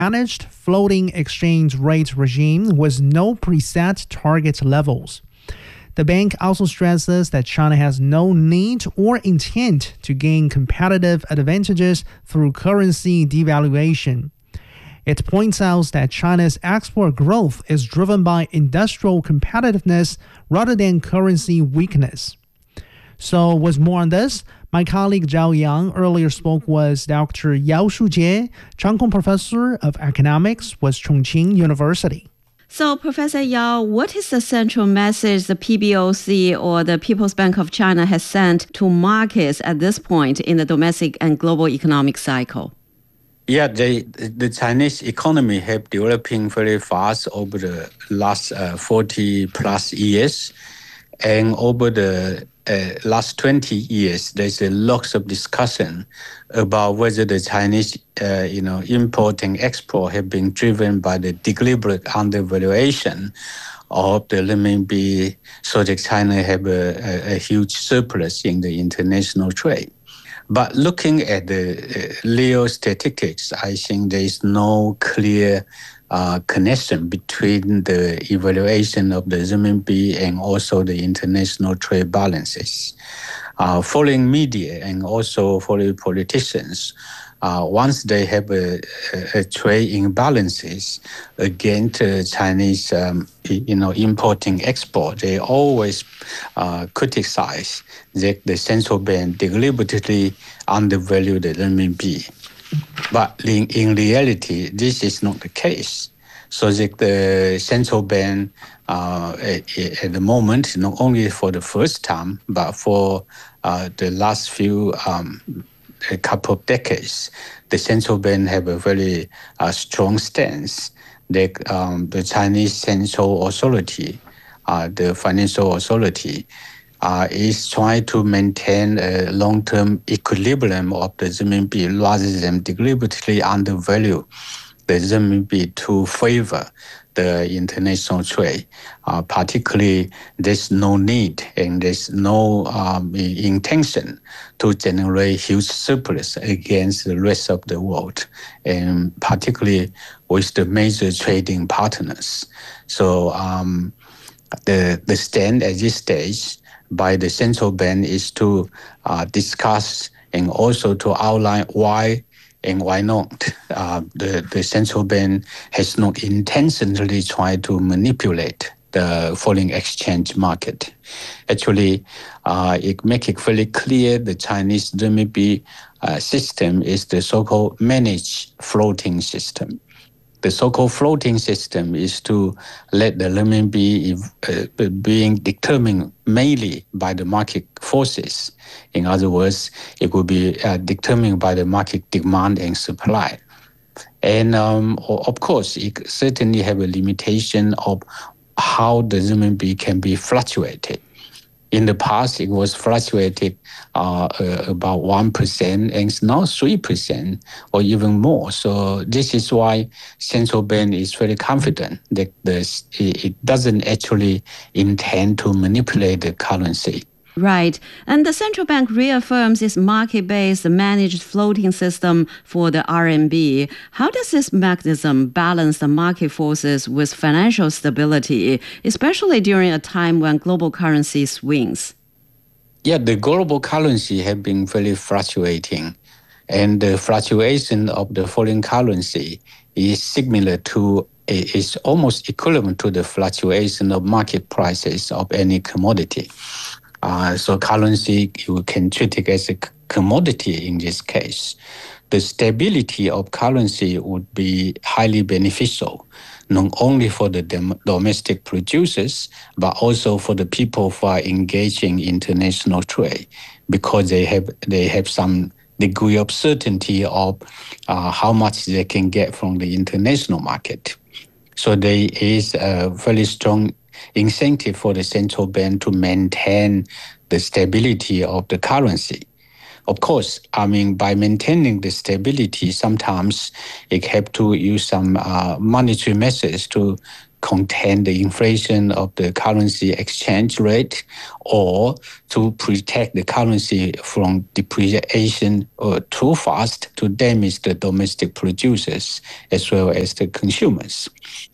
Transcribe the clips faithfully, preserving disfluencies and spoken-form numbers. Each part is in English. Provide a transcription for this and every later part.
managed floating exchange rate regime with no preset target levels. The bank also stresses that China has no need or intent to gain competitive advantages through currency devaluation. It points out that China's export growth is driven by industrial competitiveness rather than currency weakness. So, with more on this, my colleague Zhao Yang earlier spoke with Doctor Yao Shujie, Chang Kong Professor of Economics with Chongqing University. So, Professor Yao, what is the central message the P B O C or the People's Bank of China has sent to markets at this point in the domestic and global economic cycle? Yeah, they, the Chinese economy have developing very fast over the last uh, forty plus years. And over the uh, last twenty years, there's a lots of discussion about whether the Chinese, uh, you know, import and export have been driven by the deliberate undervaluation of the renminbi, so that China have a, a, a huge surplus in the international trade. But looking at the uh, real statistics, I think there is no clear uh, connection between the evaluation of the renminbi and also the international trade balances. Uh, foreign media and also foreign politicians, uh, once they have a, a, a trade imbalances against uh, Chinese, um, you know, importing export, they always uh, criticize that the central bank deliberately undervalue the renminbi. But in, in reality, this is not the case. So that the central bank uh, at, at the moment, not only for the first time, but for uh, the last few um, a couple of decades, the central bank have a very uh, strong stance that um, the Chinese central authority, uh, the financial authority, uh, is trying to maintain a long-term equilibrium of the renminbi rather than deliberately undervalue the renminbi to favor the international trade. Uh, particularly, there's no need and there's no um, intention to generate huge surplus against the rest of the world, and particularly with the major trading partners. So um, the, the stand at this stage by the central bank is to uh, discuss and also to outline why and why not. Uh, the, the central bank has not intentionally tried to manipulate the foreign exchange market. Actually, uh, it makes it very clear the Chinese renminbi uh, system is the so-called managed floating system. The so-called floating system is to let the renminbi uh, being determined mainly by the market forces. In other words, it will be uh, determined by the market demand and supply. And um, of course, it certainly have a limitation of how the renminbi can be fluctuated. In the past, it was fluctuated uh, uh, about one percent, and it's now three percent or even more. So this is why central bank is very confident that this, it doesn't actually intend to manipulate the currency. Right. And the central bank reaffirms its market-based managed floating system for the R M B. How does this mechanism balance the market forces with financial stability, especially during a time when global currency swings? Yeah, the global currency have been very fluctuating. And the fluctuation of the foreign currency is similar to, is almost equivalent to the fluctuation of market prices of any commodity. Uh, so currency, you can treat it as a commodity in this case. The stability of currency would be highly beneficial, not only for the dom- domestic producers, but also for the people who are engaging in international trade, because they have they have some degree of certainty of uh, how much they can get from the international market. So there is a very strong incentive for the central bank to maintain the stability of the currency. Of course, I mean, by maintaining the stability, sometimes it have to use some uh, monetary methods to contain the inflation of the currency exchange rate, or to protect the currency from depreciation uh, too fast to damage the domestic producers as well as the consumers.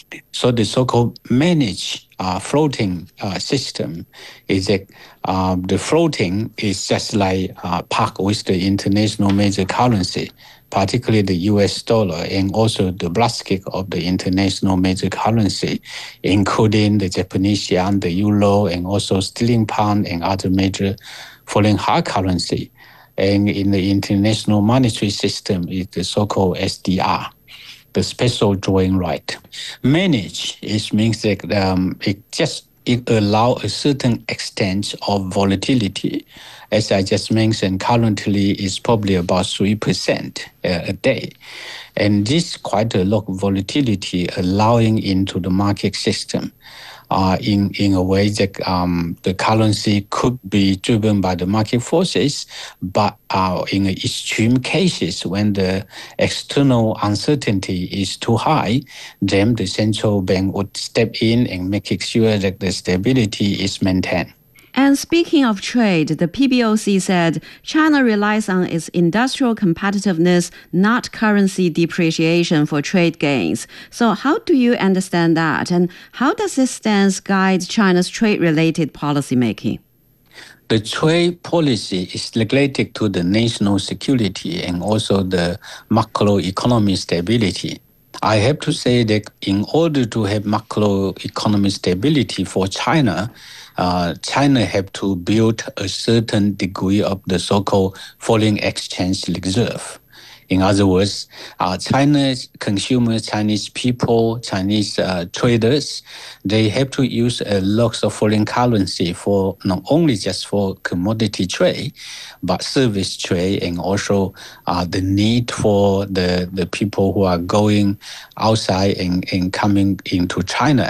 So the so-called managed uh, floating uh, system is that uh, the floating is just like uh, parked with the international major currency, particularly the U S dollar, and also the basket of the international major currency, including the Japanese yen, the euro, and also sterling pound and other major foreign hard currency. And in the international monetary system is the so-called S D R, the special drawing right. Manage it means that um, it just it allows a certain extent of volatility. As I just mentioned, currently it's probably about three percent a day. And this quite a lot of volatility allowing into the market system uh, in, in a way that um, the currency could be driven by the market forces, but uh, in extreme cases when the external uncertainty is too high, then the central bank would step in and make sure that the stability is maintained. And speaking of trade, the P B O C said China relies on its industrial competitiveness, not currency depreciation for trade gains. So how do you understand that? And how does this stance guide China's trade-related policymaking? The trade policy is related to the national security and also the macroeconomic stability. I have to say that in order to have macroeconomic stability for China, uh, China have to build a certain degree of the so-called foreign exchange reserve. In other words, uh, China's consumers, Chinese people, Chinese uh, traders, they have to use a lot of foreign currency for not only just for commodity trade, but service trade, and also uh, the need for the, the people who are going outside and, and coming into China.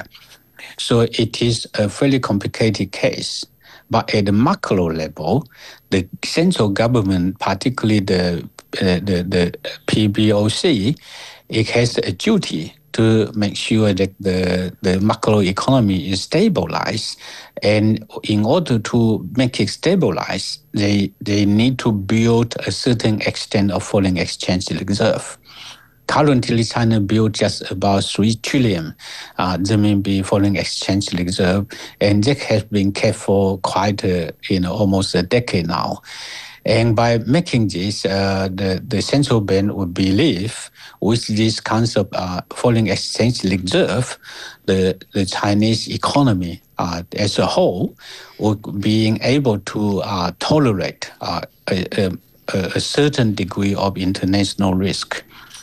So it is a fairly complicated case. But at the macro level, the central government, particularly the uh, the, the P B O C, it has a duty to make sure that the, the macro economy is stabilized. And in order to make it stabilized, they, they need to build a certain extent of foreign exchange reserve. Currently, China built just about three trillion uh, renminbi foreign exchange reserve, and that has been kept for quite a, you know, almost a decade now. And by making this, uh, the, the central bank would believe with this concept of uh, foreign exchange reserve, the, the Chinese economy uh, as a whole would being able to uh, tolerate uh, a, a, a certain degree of international risk.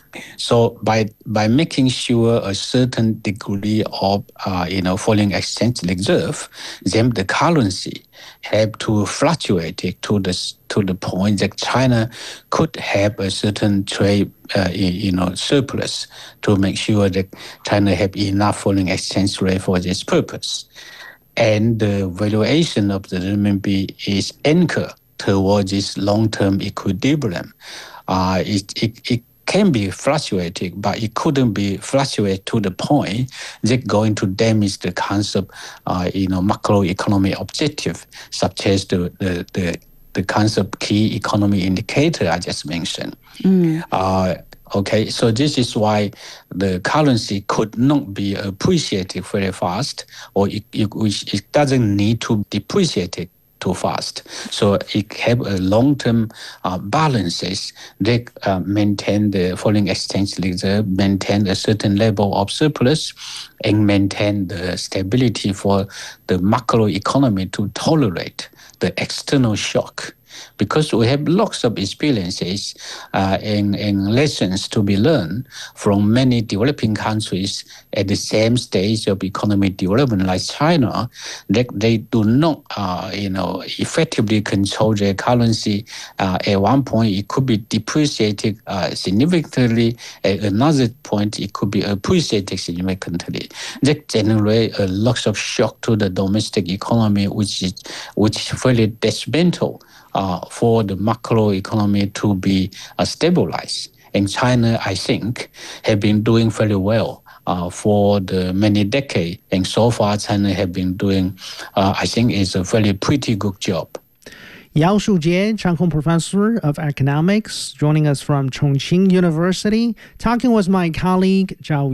So by by making sure a certain degree of uh, you know foreign exchange reserve, then the currency have to fluctuate to the to the point that China could have a certain trade uh, you know surplus to make sure that China have enough foreign exchange rate for this purpose, and the valuation of the renminbi is anchored towards this long-term equilibrium. Uh, it it, it can be fluctuating, but it couldn't be fluctuate to the point that going to damage the concept, uh, you know, macroeconomic objective, such as the, the, the, the concept key economy indicator I just mentioned. Mm. Uh, okay, so this is why the currency could not be appreciated very fast, or it, it, it doesn't need to depreciate it too fast. So it have a long-term uh, balances that uh, maintain the foreign exchange reserve, maintain a certain level of surplus, and maintain the stability for the macro economy to tolerate the external shock. Because we have lots of experiences uh, and, and lessons to be learned from many developing countries at the same stage of economic development, like China, that they do not, uh, you know, effectively control their currency. Uh, at one point, it could be depreciated uh, significantly. At another point, it could be appreciated significantly. That generates a lot of shock to the domestic economy, which is which is very detrimental uh, for the macroeconomy to be uh, stabilized. And China, I think, have been doing very well uh, for the many decades. And so far, China have been doing, uh, I think, is a very pretty good job. Yao Shujie, Chang Hong Professor of Economics, joining us from Chongqing University, talking with my colleague Zhao